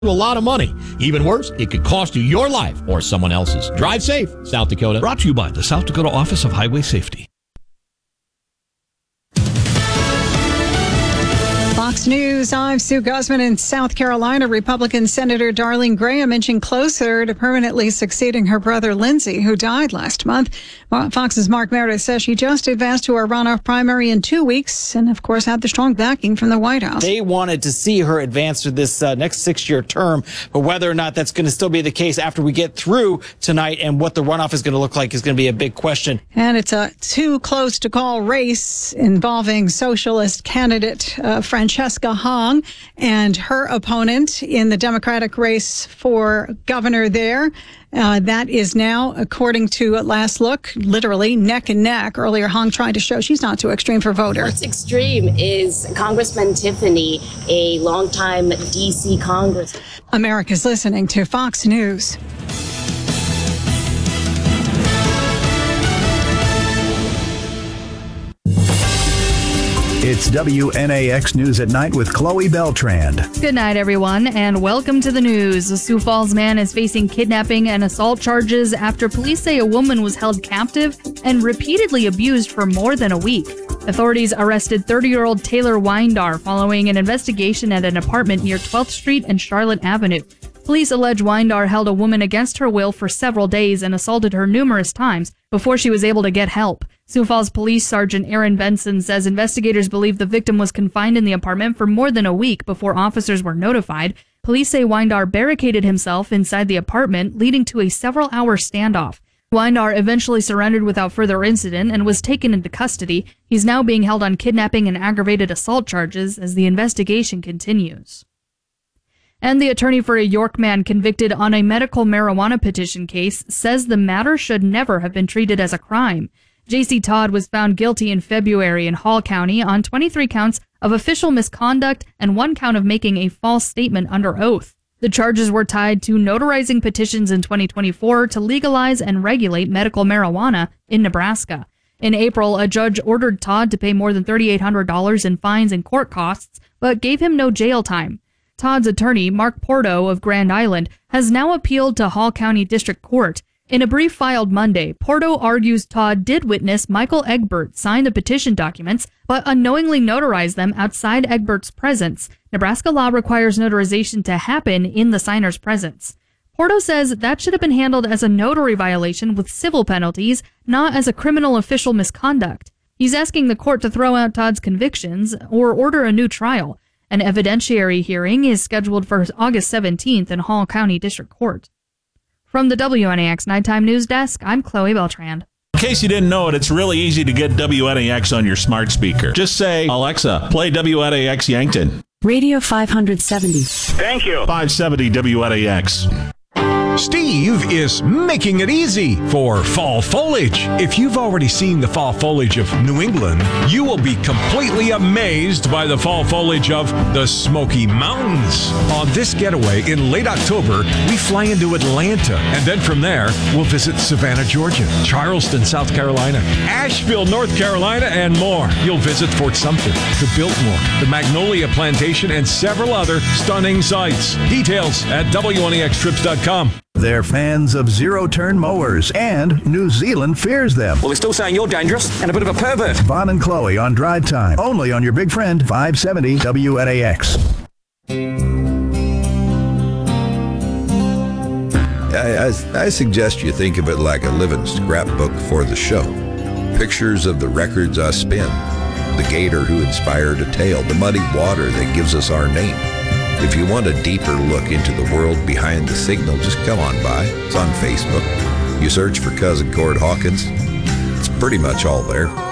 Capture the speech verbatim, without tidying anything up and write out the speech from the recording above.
A lot of money. Even worse, it could cost you your life or someone else's. Drive safe, South Dakota. Brought to you by the South Dakota Office of Highway Safety. Fox News, I'm Sue Guzman. In South Carolina, Republican Senator Darlene Graham inching closer to permanently succeeding her brother Lindsey, who died last month. Fox's Mark Meredith says she just advanced to a runoff primary in two weeks and, of course, had the strong backing from the White House. They wanted to see her advance to this uh, next six-year term, but whether or not that's going to still be the case after we get through tonight and what the runoff is going to look like is going to be a big question. And it's a too close to call race involving socialist candidate uh, Francesca Hong and her opponent in the Democratic race for governor there. Uh, that is now, according to Last Look, literally neck and neck. Earlier, Hong tried to show she's not too extreme for voters. What's extreme is Congressman Tiffany, a longtime D C congressman. America's listening to Fox News. It's W N A X News at Night with Chloe Beltrand. Good night, everyone, and welcome to the news. A Sioux Falls man is facing kidnapping and assault charges after police say a woman was held captive and repeatedly abused for more than a week. Authorities arrested thirty-year-old Taylor Weindar following an investigation at an apartment near twelfth Street and Charlotte Avenue. Police allege Weindar held a woman against her will for several days and assaulted her numerous times before she was able to get help. Sioux Falls Police Sergeant Aaron Benson says investigators believe the victim was confined in the apartment for more than a week before officers were notified. Police say Weindar barricaded himself inside the apartment, leading to a several-hour standoff. Weindar eventually surrendered without further incident and was taken into custody. He's now being held on kidnapping and aggravated assault charges as the investigation continues. And the attorney for a York man convicted on a medical marijuana petition case says the matter should never have been treated as a crime. J C Todd was found guilty in February in Hall County on twenty-three counts of official misconduct and one count of making a false statement under oath. The charges were tied to notarizing petitions in twenty twenty-four to legalize and regulate medical marijuana in Nebraska. In April, a judge ordered Todd to pay more than three thousand eight hundred dollars in fines and court costs, but gave him no jail time. Todd's attorney, Mark Porto of Grand Island, has now appealed to Hall County District Court. In a brief filed Monday, Porto argues Todd did witness Michael Egbert sign the petition documents, but unknowingly notarized them outside Egbert's presence. Nebraska law requires notarization to happen in the signer's presence. Porto says that should have been handled as a notary violation with civil penalties, not as a criminal official misconduct. He's asking the court to throw out Todd's convictions or order a new trial. An evidentiary hearing is scheduled for August seventeenth in Hall County District Court. From the W N A X Nighttime News Desk, I'm Chloe Beltrand. In case you didn't know it, it's really easy to get W N A X on your smart speaker. Just say, Alexa, play W N A X Yankton. Radio five seventy. Thank you. five seventy W N A X. Steve is making it easy for fall foliage. If you've already seen the fall foliage of New England, you will be completely amazed by the fall foliage of the Smoky Mountains. On this getaway in late October, we fly into Atlanta, and then from there, we'll visit Savannah, Georgia, Charleston, South Carolina, Asheville, North Carolina, and more. You'll visit Fort Sumter, the Biltmore, the Magnolia Plantation, and several other stunning sights. Details at W N A X trips dot com. They're fans of zero-turn mowers, and New Zealand fears them. Well, they're still saying you're dangerous and a bit of a pervert. Vaughn and Chloe on Drive Time, only on your big friend five seventy W N A X. I, I, I suggest you think of it like a living scrapbook for the show. Pictures of the records I spin, the gator who inspired a tale, the muddy water that gives us our name. If you want a deeper look into the world behind the signal, just come on by. It's on Facebook. You search for Cousin Cord Hawkins. It's pretty much all there.